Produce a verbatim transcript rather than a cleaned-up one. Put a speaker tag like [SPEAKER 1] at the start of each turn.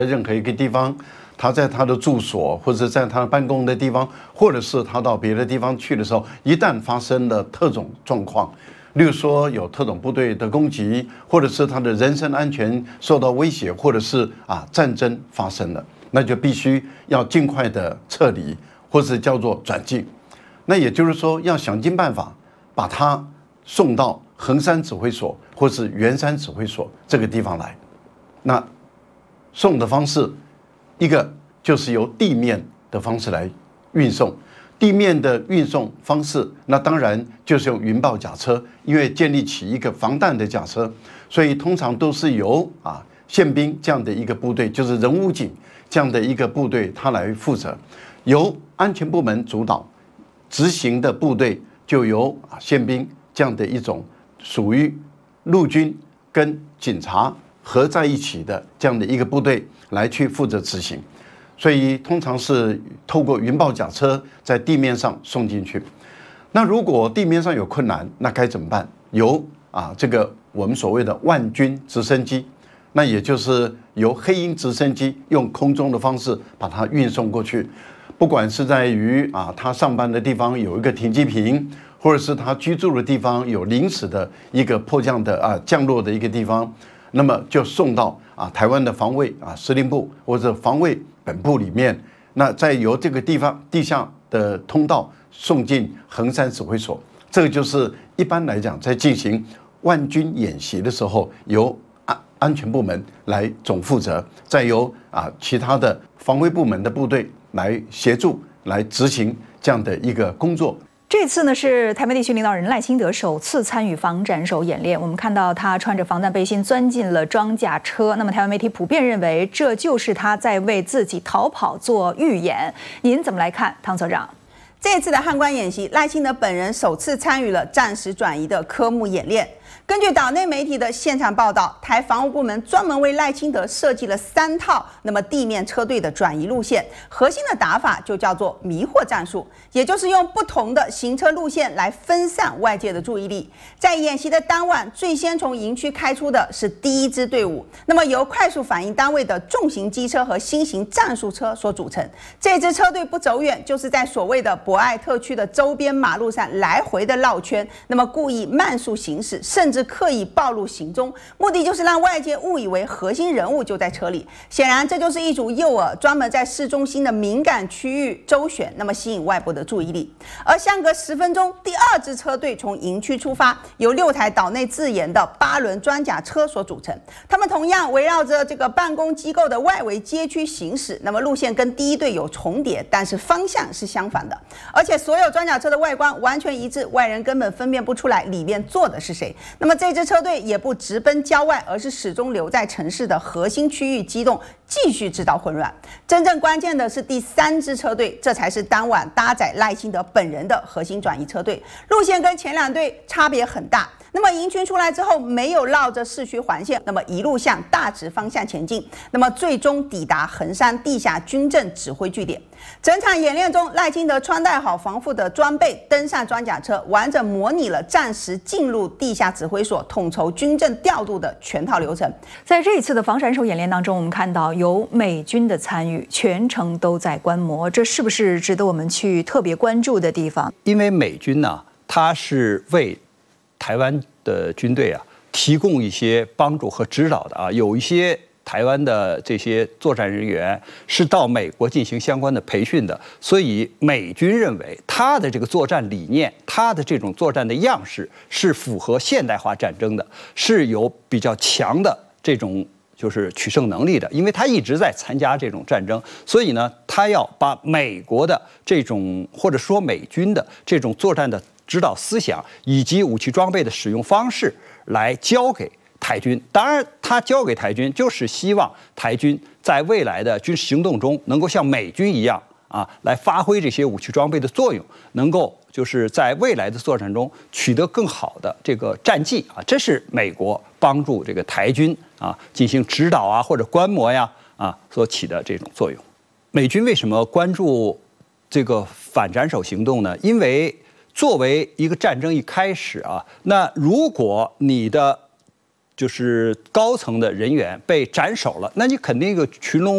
[SPEAKER 1] 任何一个地方，他在他的住所或者在他办公的地方，或者是他到别的地方去的时候，一旦发生了特种状况，例如说有特种部队的攻击，或者是他的人身安全受到威胁，或者是啊战争发生了，那就必须要尽快的撤离，或是叫做转进。那也就是说，要想尽办法把他送到衡山指挥所或是圆山指挥所这个地方来。那送的方式，一个就是由地面的方式来运送。地面的运送方式，那当然就是用云豹甲车，因为建立起一个防弹的甲车，所以通常都是由啊宪兵这样的一个部队，就是人武警这样的一个部队，他来负责，由安全部门主导，执行的部队就由啊宪兵这样的一种属于陆军跟警察合在一起的这样的一个部队来去负责执行。所以通常是透过云豹甲车在地面上送进去。那如果地面上有困难，那该怎么办？由啊这个我们所谓的万军直升机，那也就是由黑鹰直升机用空中的方式把它运送过去。不管是在于啊他上班的地方有一个停机坪，或者是他居住的地方有临时的一个迫降的啊降落的一个地方，那么就送到啊台湾的防卫啊司令部或者防卫本部里面，那再由这个地方地下的通道送进衡山指挥所。这个就是一般来讲，在进行万军演习的时候，由安安全部门来总负责，再由啊其他的防卫部门的部队来协助来执行这样的一个工作。
[SPEAKER 2] 这次呢是台湾地区领导人赖清德首次参与防斩首演练，我们看到他穿着防弹背心钻进了装甲车。那么台湾媒体普遍认为，这就是他在为自己逃跑做预演。您怎么来看，汤所长？
[SPEAKER 3] 这次的汉光演习，赖清德本人首次参与了战时转移的科目演练。根据岛内媒体的现场报道，台防务部门专门为赖清德设计了三套那么地面车队的转移路线，核心的打法就叫做迷惑战术，也就是用不同的行车路线来分散外界的注意力。在演习的当晚，最先从营区开出的是第一支队伍，那么由快速反应单位的重型机车和新型战术车所组成。这支车队不走远，就是在所谓的博爱特区的周边马路上来回的绕圈，那么故意慢速行驶，甚至刻意暴露行踪，目的就是让外界误以为核心人物就在车里。显然，这就是一组诱饵，专门在市中心的敏感区域周旋，那么吸引外部的注意力。而相隔十分钟，第二支车队从营区出发，由六台岛内自研的八轮装甲车所组成。他们同样围绕着这个办公机构的外围街区行驶，那么路线跟第一队有重叠，但是方向是相反的。而且所有装甲车的外观完全一致，外人根本分辨不出来里面坐的是谁。那么这支车队也不直奔郊外，而是始终留在城市的核心区域机动，继续制造混乱。真正关键的是第三支车队，这才是当晚搭载赖清德本人的核心转移车队，路线跟前两队差别很大。那么营区出来之后，没有绕着市区环线，那么一路向大直方向前进，那么最终抵达衡山地下军政指挥据点。整场演练中，赖清德穿戴好防护的装备，登上装甲车，完整模拟了战时进入地下指挥所统筹军政调度的全套流程。
[SPEAKER 2] 在这一次的防斩首演练当中，我们看到有美军的参与，全程都在观摩，这是不是值得我们去特别关注的地方？
[SPEAKER 4] 因为美军呢，它是为台湾的军队啊提供一些帮助和指导的啊，有一些台湾的这些作战人员是到美国进行相关的培训的，所以美军认为他的这个作战理念，他的这种作战的样式是符合现代化战争的，是有比较强的这种就是取胜能力的，因为他一直在参加这种战争，所以呢，他要把美国的这种或者说美军的这种作战的指导思想以及武器装备的使用方式来交给台军。当然，他交给台军就是希望台军在未来的军事行动中能够像美军一样啊，来发挥这些武器装备的作用，能够就是在未来的作战中取得更好的这个战绩啊。这是美国帮助这个台军啊进行指导啊或者观摩呀啊所起的这种作用。美军为什么关注这个反斩首行动呢？因为作为一个战争一开始啊，那如果你的就是高层的人员被斩首了，那你肯定一个群龙